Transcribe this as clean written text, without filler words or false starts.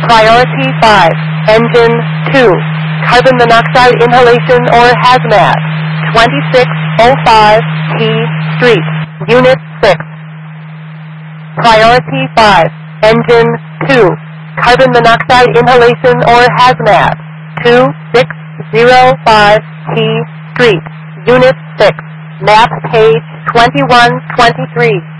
Priority 5, Engine 2, carbon monoxide inhalation or hazmat, 2605 T Street, Unit 6. Priority 5, Engine 2, carbon monoxide inhalation or hazmat, 2605 T Street, Unit 6, map page 2123.